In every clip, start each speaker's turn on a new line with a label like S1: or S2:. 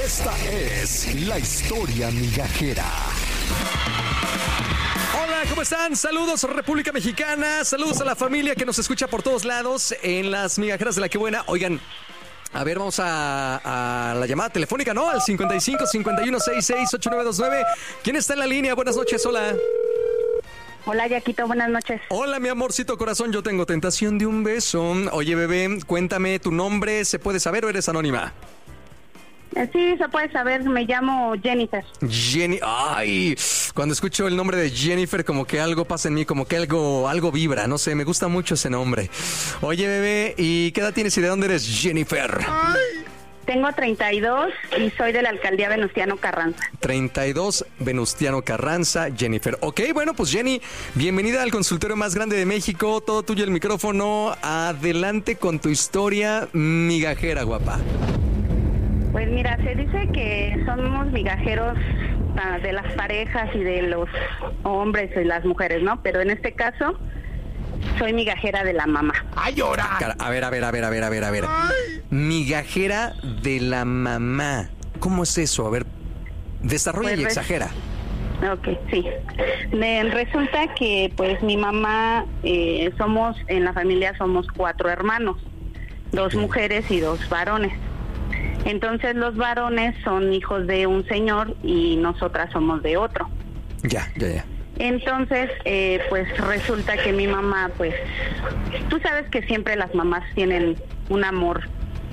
S1: Esta es la historia migajera.
S2: Hola, ¿cómo están? Saludos, República Mexicana. Saludos a la familia que nos escucha por todos lados en las migajeras de La Que Buena. Oigan, a ver, vamos a la llamada telefónica, ¿no? Al 55 51 66 8929. ¿Quién está en la línea? Buenas noches, hola.
S3: Hola, Yaquito, buenas noches.
S2: Hola, mi amorcito corazón, yo tengo tentación de un beso. Oye, bebé, cuéntame tu nombre, ¿se puede saber o eres anónima?
S3: Sí, se puede saber, me llamo Jennifer.
S2: Ay, cuando escucho el nombre de Jennifer, como que algo pasa en mí, como que algo vibra, no sé, me gusta mucho ese nombre. Oye, bebé, ¿y qué edad tienes y de dónde eres, Jennifer?
S3: Tengo 32 y soy de la alcaldía Venustiano Carranza.
S2: 32, Venustiano Carranza, Jennifer. Ok, bueno, pues Jenny, bienvenida al consultorio más grande de México, todo tuyo el micrófono, adelante con tu historia migajera, guapa.
S3: Pues mira, se dice que somos migajeros de las parejas y de los hombres y las mujeres, ¿no? Pero en este caso, soy migajera de la mamá.
S1: ¡Ay, llora!
S2: A ver. Migajera de la mamá. ¿Cómo es eso? A ver, desarrolla
S3: Pues
S2: y exagera.
S3: Ok, sí. Resulta que pues mi mamá, en la familia somos 4 hermanos, 2 mujeres y 2 varones. Entonces los varones son hijos de un señor y nosotras somos de otro.
S2: Ya.
S3: Entonces, pues resulta que mi mamá, pues, tú sabes que siempre las mamás tienen un amor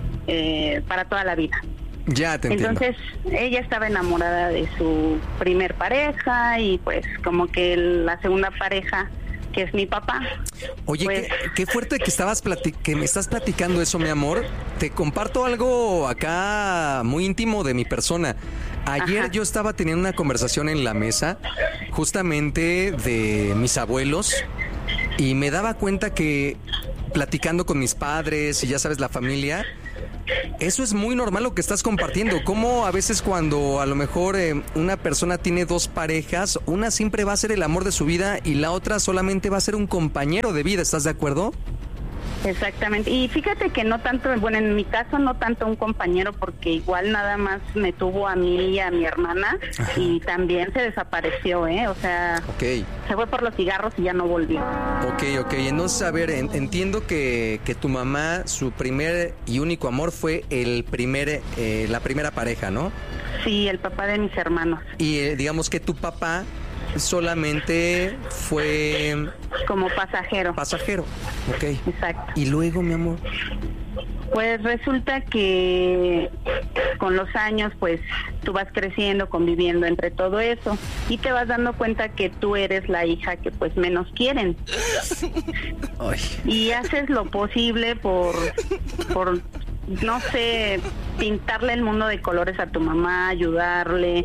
S3: para toda la vida.
S2: Ya te entiendo.
S3: Entonces, ella estaba enamorada de su primer pareja y pues como que la segunda pareja, que es mi papá.
S2: Oye,
S3: pues,
S2: qué fuerte que me estás platicando eso, mi amor. Te comparto algo acá muy íntimo de mi persona. Ayer yo estaba teniendo una conversación en la mesa, justamente de mis abuelos, y me daba cuenta que platicando con mis padres y ya sabes, la familia, eso es muy normal lo que estás compartiendo. Como a veces cuando a lo mejor una persona tiene 2 parejas, una siempre va a ser el amor de su vida y la otra solamente va a ser un compañero de vida, ¿estás de acuerdo?
S3: Exactamente. Y fíjate que no tanto, bueno, en mi caso no tanto un compañero, porque igual nada más me tuvo a mí y a mi hermana. Ajá. Y también se desapareció, o sea,
S2: okay.
S3: Se fue por los cigarros y ya no volvió.
S2: Ok. Entonces, a ver, entiendo que tu mamá, su primer y único amor fue la primera pareja, ¿no?
S3: Sí, el papá de mis hermanos.
S2: Y digamos que tu papá solamente fue
S3: como pasajero.
S2: Ok.
S3: Exacto.
S2: Y luego, mi amor,
S3: pues resulta que con los años pues tú vas creciendo, conviviendo entre todo eso y te vas dando cuenta que tú eres la hija que pues menos quieren.
S2: Ay.
S3: Y haces lo posible por no sé, pintarle el mundo de colores a tu mamá, ayudarle,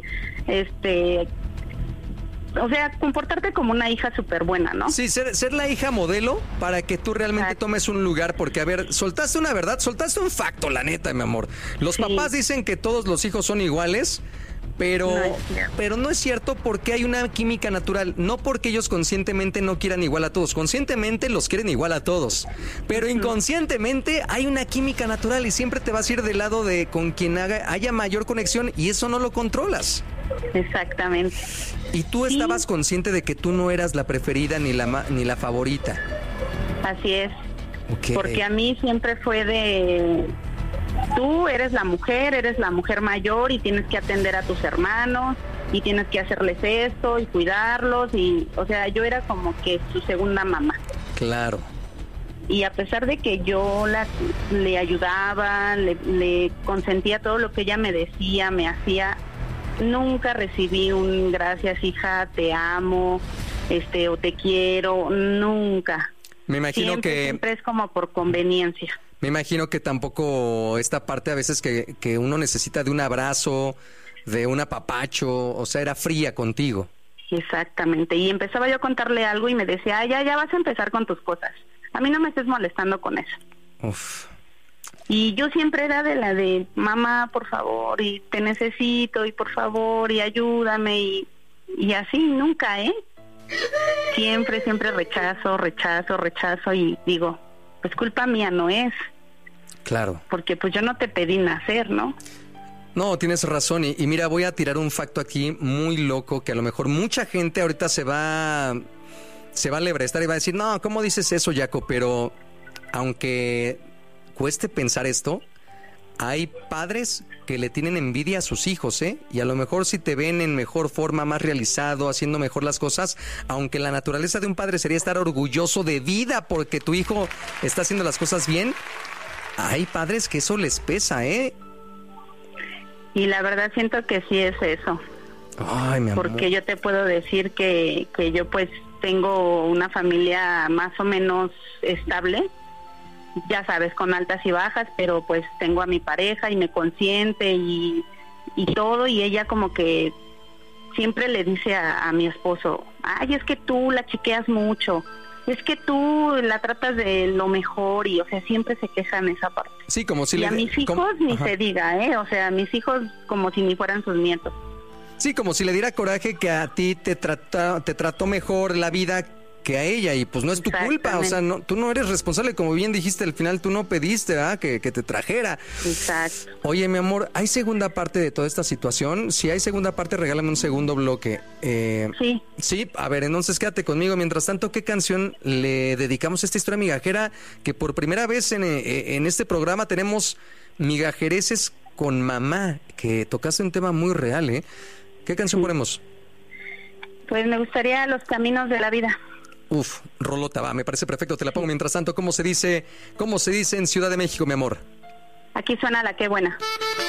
S3: o sea, comportarte como una hija súper buena, ¿no?
S2: Sí, ser la hija modelo para que tú realmente
S3: Exacto.
S2: tomes un lugar, porque, a ver, soltaste una verdad, soltaste un facto, la neta, mi amor. Los papás dicen que todos los hijos son iguales, pero no es cierto porque hay una química natural, no porque ellos conscientemente no quieran igual a todos, conscientemente los quieren igual a todos, pero inconscientemente hay una química natural y siempre te vas a ir del lado de con quien haya mayor conexión y eso no lo controlas.
S3: Exactamente.
S2: ¿Y tú estabas consciente de que tú no eras la preferida ni la favorita?
S3: Así es.
S2: Okay.
S3: Porque a mí siempre fue de... Tú eres la mujer mayor y tienes que atender a tus hermanos y tienes que hacerles esto y cuidarlos y, o sea, yo era como que su segunda mamá.
S2: Claro.
S3: Y a pesar de que yo le ayudaba, le consentía todo lo que ella me decía, me hacía, nunca recibí un gracias hija, te amo, o te quiero, nunca.
S2: Me imagino
S3: siempre es como por conveniencia.
S2: Me imagino que tampoco esta parte a veces que uno necesita de un abrazo, de un apapacho, o sea, era fría contigo.
S3: Exactamente, y empezaba yo a contarle algo y me decía, ya vas a empezar con tus cosas. A mí no me estés molestando con eso.
S2: Uf.
S3: Y yo siempre era de la de, mamá, por favor, y te necesito, y por favor, y ayúdame, y así, nunca, Siempre rechazo, y digo, pues culpa mía no es.
S2: Claro.
S3: Porque pues yo no te pedí nacer, ¿no?
S2: No, tienes razón. Y mira, voy a tirar un facto aquí muy loco que a lo mejor mucha gente ahorita se va a lebrestar y va a decir, no, ¿cómo dices eso, Jaco? Pero aunque cueste pensar esto, hay padres que le tienen envidia a sus hijos, ¿eh? Y a lo mejor si te ven en mejor forma, más realizado, haciendo mejor las cosas, aunque la naturaleza de un padre sería estar orgulloso de vida porque tu hijo está haciendo las cosas bien, hay padres que eso les pesa, ¿eh?
S3: Y la verdad siento que sí es eso.
S2: Ay, mi amor.
S3: Porque yo te puedo decir que yo pues tengo una familia más o menos estable, ya sabes, con altas y bajas, pero pues tengo a mi pareja y me consiente y todo, y ella como que siempre le dice a mi esposo, ay, es que tú la chiqueas mucho, es que tú la tratas de lo mejor, y o sea, siempre se quejan esa parte.
S2: Sí, como si
S3: y a mis hijos ni se diga, o sea, a mis hijos como si ni fueran sus nietos.
S2: Sí, como si le diera coraje que a ti te trató mejor la vida que a ella, y pues no es tu culpa, o sea, no, tú no eres responsable, como bien dijiste al final, tú no pediste, ¿verdad? Que te trajera.
S3: Exacto.
S2: Oye, mi amor, ¿hay segunda parte de toda esta situación? Si hay segunda parte, regálame un segundo bloque.
S3: Sí.
S2: Sí, a ver, entonces quédate conmigo. Mientras tanto, ¿qué canción le dedicamos a esta historia migajera? Que por primera vez en este programa tenemos migajereces con mamá, que tocaste un tema muy real, ¿eh? ¿Qué canción ponemos?
S3: Pues me gustaría Los Caminos de la Vida.
S2: Uf, rolota, va, me parece perfecto, te la pongo. Mientras tanto, ¿cómo se dice en Ciudad de México, mi amor?
S3: Aquí suena La Qué Buena.